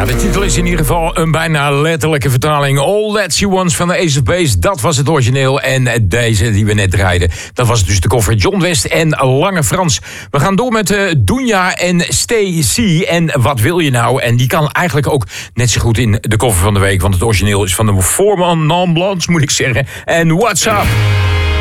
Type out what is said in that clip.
Ja, de titel is in ieder geval een bijna letterlijke vertaling. All That She Wants van de Ace of Base, dat was het origineel. En deze die we net draaiden, dat was dus de cover John West en Lange Frans. We gaan door met Dunja en Stacey. En wat wil je nou? En die kan eigenlijk ook net zo goed in de cover van de week. Want het origineel is van de voorman Non Blondes, moet ik zeggen. En What's Up?